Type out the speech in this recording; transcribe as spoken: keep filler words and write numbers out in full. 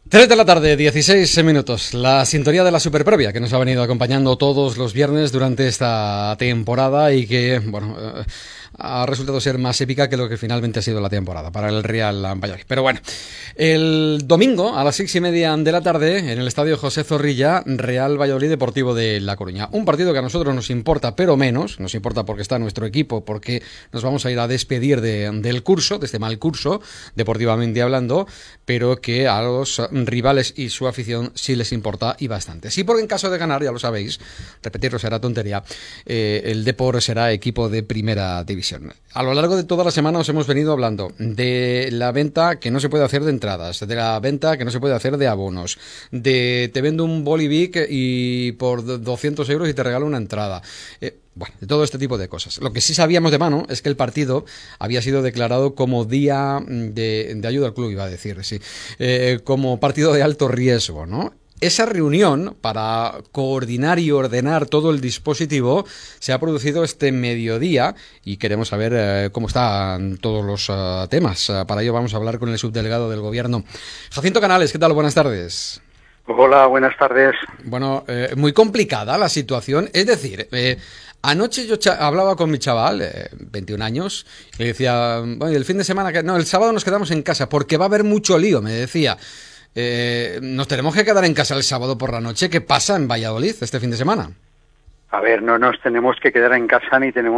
Tres de la tarde, dieciséis minutos. La sintonía de la Superprevia que nos ha venido acompañando todos los viernes durante esta temporada y que, bueno, eh, ha resultado ser más épica que lo que finalmente ha sido la temporada para el Real Valladolid. Pero bueno, el domingo a las seis y media de la tarde en el Estadio José Zorrilla, Real Valladolid Deportivo de La Coruña. Un partido que a nosotros nos importa, pero menos. Nos importa porque está nuestro equipo, porque nos vamos a ir a despedir de, del curso, de este mal curso, deportivamente hablando, pero que a los rivales y su afición sí les importa y bastante. Sí, porque en caso de ganar, ya lo sabéis, repetirlo será tontería, eh, el Depor será equipo de primera división. A lo largo de toda la semana os hemos venido hablando de la venta que no se puede hacer de entradas, de la venta que no se puede hacer de abonos, de te vendo un Bolivic y por doscientos euros y te regalo una entrada. Eh, Bueno, de todo este tipo de cosas. Lo que sí sabíamos de mano es que el partido había sido declarado como día de, de ayuda al club, iba a decir, sí, eh, como partido de alto riesgo, ¿no? Esa reunión para coordinar y ordenar todo el dispositivo se ha producido este mediodía y queremos saber eh, cómo están todos los uh, temas. Uh, para ello vamos a hablar con el subdelegado del gobierno. Jacinto Canales, ¿qué tal? Buenas tardes. Hola, buenas tardes. Bueno, eh, muy complicada la situación, es decir... Eh, Anoche yo hablaba con mi chaval, eh, veintiún años, y le decía, bueno, el fin de semana, que no, el sábado nos quedamos en casa porque va a haber mucho lío, me decía. Eh, ¿Nos tenemos que quedar en casa el sábado por la noche? ¿Qué pasa en Valladolid este fin de semana? A ver, no nos tenemos que quedar en casa ni tenemos